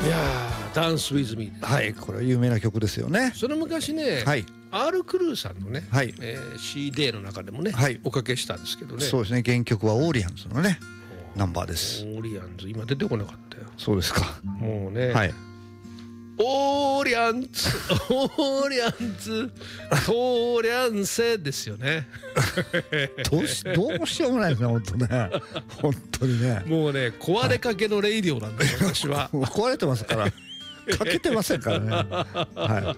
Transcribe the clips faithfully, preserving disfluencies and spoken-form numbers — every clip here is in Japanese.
いやーダンスウィズミーです。 はい、これは有名な曲ですよね。 その昔ね、 はい、 アールクルーさんのね、 はい、 えー、シーディー の中でもね、 はい、 おかけしたんですけどね。 そうですね、原曲はオーリアンズのねナンバーです。 オーリアンズ今出てこなかったよ。 そうですか。 もうね、 はい、 オーリャンツオーリャンツトーリャンセですよね。 どうしどうしようもないですね、本当ね、本当にね。 もうね、壊れかけのレイディオなんですよ、私は。 壊れてますから、かけてませんからね。はい。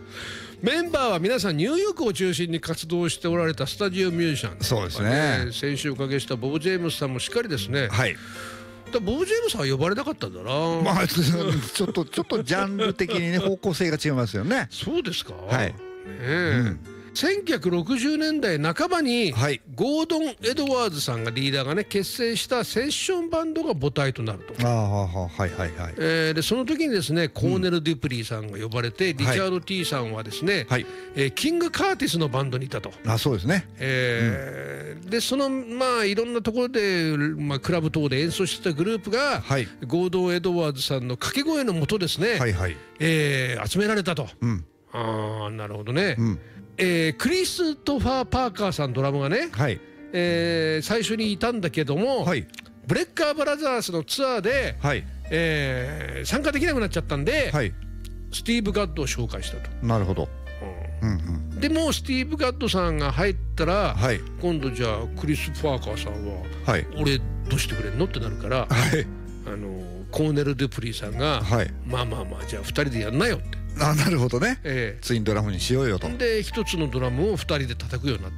メンバーは皆さんニューヨークを中心に活動しておられたスタジオミュージシャン、 そうですね。 先週おかけしたボブ・ジェームスさんもしっかりですね。 はい。 ボブ・ジェームスは呼ばれなかったんだな。 まあちょっとちょっとジャンル的にね方向性が違いますよね。 そうですか。 はい。 ねえ。うん、せんきゅうひゃくろくじゅうねんだいなかばに、はい、ゴードン・エドワーズさんがリーダーがね結成したセッションバンドが母体となると。 ああ、はいはいはい。 えー、でその時にですねコーネル・デュプリーさんが呼ばれて、うん、リチャード・T さんはですね、はい、えー、キング・カーティスのバンドにいたと。 あ、そうですね。 えーうん、でそのまあいろんなところで、まあ、クラブ等で演奏してたグループが、はい、ゴードン・エドワーズさんの掛け声のもとですね、はいはい、えー、集められたと。うん、ああ、なるほどね。うん、えー、クリストファー・パーカーさんドラムがね、はい、えー、最初にいたんだけども、はい、ブレッカー・ブラザーズのツアーで、はい、えー、参加できなくなっちゃったんで、はい、スティーブ・ガッドを紹介したと。 なるほど。 うんうんうん、でもスティーブ・ガッドさんが入ったら、はい、今度じゃあクリス・パーカーさんは、はい、俺どうしてくれんのってなるから、はい、あのコーネル・デュプリーさんが、はい、まあまあまあじゃあふたりでやんなよって。 あ、なるほどね、えー、ツインドラムにしようよと。 で一つのドラムをふたりで叩くようになった。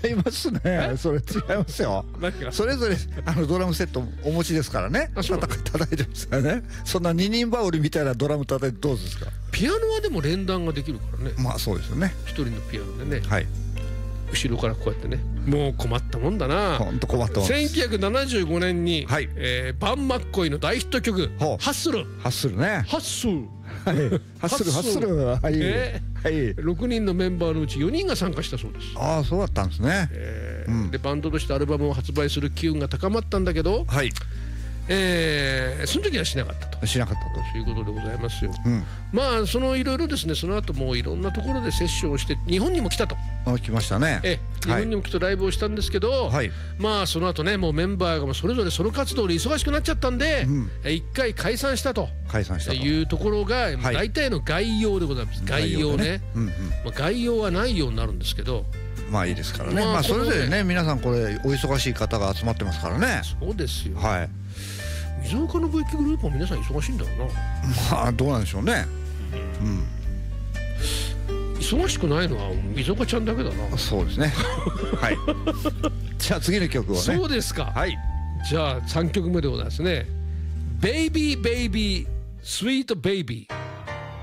違いますね、それ違いますよ。それぞれあのドラムセットお持ちですからね。叩いてますからね。そんな二人羽織みたいなドラム叩いてどうですか。 ピアノはでも連弾ができるからね。 まあそうですよね。 一人のピアノでね、はい、後ろからこうやってね。もう困ったもんだな。 本当困ったもん。 せんきゅうひゃくななじゅうごねんに、はい、えー、バン・マッコイの大ヒット曲ハッスル。 ハッスルね。 ハッスル。 はい、ハッスルハッスル、はい、 えーはい、ろくにんのメンバーのうちよにんが参加したそうです。 ああ、そうだったんですね。 えーうん、でバンドとしてアルバムを発売する機運が高まったんだけど、はい、えー、その時はしなかったと。 しなかったということでございますよ。うん、まあそのいろいろですね、その後もいろんなところでセッションをして日本にも来たと。 あ、来ましたね。 え日本にも来てライブをしたんですけど、はい、まあその後ねもうメンバーがそれぞれソロ活動で忙しくなっちゃったんで、うん、一回解散したと。 解散したというところが、はい、大体の概要でございます。概要ね。うんうん、まあ概要はないようになるんですけど。 まあいいですからね。まあそれぞれね皆さんこれお忙しい方が集まってますからね。 そうですよ。 はい。 水岡のブイキグループも皆さん忙しいんだろうな。 まあどうなんでしょうね。うん。 忙しくないのは水岡ちゃんだけだな。 そうですね。はい。じゃあ次の曲をね。 そうですか。はい。じゃあさんきょくめでございますね。ベイビーベイビースイートベイビー。